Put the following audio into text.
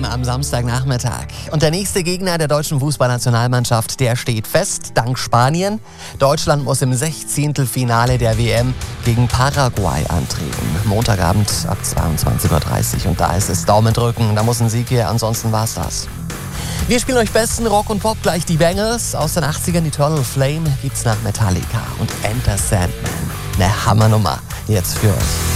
am Samstagnachmittag. Und der nächste Gegner der deutschen Fußballnationalmannschaft, der steht fest, dank Spanien. Deutschland muss im 16. Finale der WM gegen Paraguay antreten. Montagabend ab 22:30 Uhr. Und da ist es Daumen drücken, da muss ein Sieg her, ansonsten war's das. Wir spielen euch besten Rock und Pop, gleich die Bangles aus den 80ern. Eternal Flame gibt's nach Metallica und Enter Sandman. Eine Hammernummer jetzt für euch.